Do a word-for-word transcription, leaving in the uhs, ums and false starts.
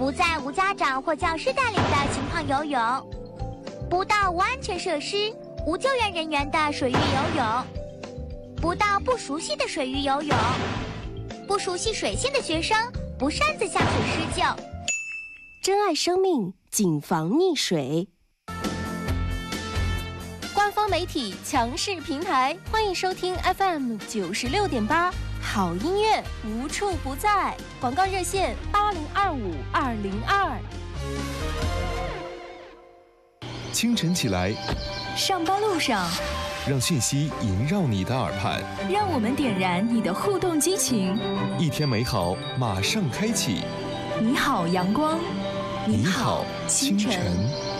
不在无家长或教师带领的情况游泳，不到无安全设施、无救援人员的水域游泳，不到不熟悉的水域游泳，不熟悉水性的学生不擅自下水施救。 珍爱生命，谨防溺水。官方媒体强势平台，欢迎收听 F M 九十六点八，好音乐无处不在。广告热线八零二五二零二。 清晨起来， 上班路上， 让讯息萦绕你的耳畔， 让我们点燃你的互动激情。 一天美好马上开启。 你好，阳光。 你好，清晨。